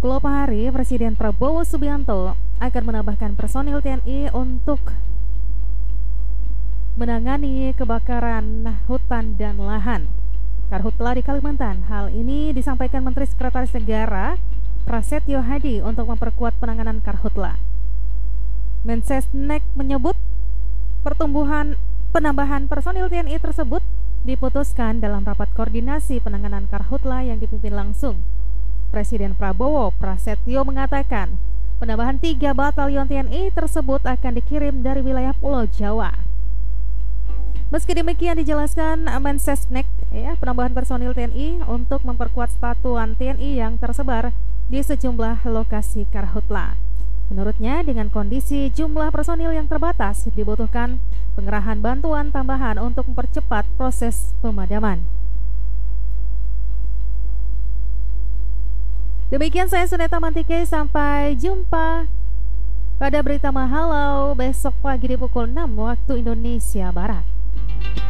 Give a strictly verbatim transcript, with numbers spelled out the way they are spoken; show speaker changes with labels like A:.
A: Kelop hari, Presiden Prabowo Subianto akan menambahkan personil T N I untuk menangani kebakaran hutan dan lahan Karhutla di Kalimantan. Hal ini disampaikan Menteri Sekretaris Negara Prasetyo Hadi untuk memperkuat penanganan karhutla. Mensesnek menyebut pertumbuhan penambahan personil T N I tersebut diputuskan dalam rapat koordinasi penanganan karhutla yang dipimpin langsung Presiden Prabowo. Prasetyo mengatakan penambahan tiga batalion T N I tersebut akan dikirim dari wilayah Pulau Jawa. Meski demikian dijelaskan Mensesnek ya, penambahan personil T N I untuk memperkuat satuan T N I yang tersebar di sejumlah lokasi karhutla. Menurutnya, dengan kondisi jumlah personil yang terbatas, dibutuhkan pengerahan bantuan tambahan untuk mempercepat proses pemadaman. Demikian saya Suneta Mantike, sampai jumpa pada berita Mahalau besok pagi di pukul enam waktu Indonesia Barat.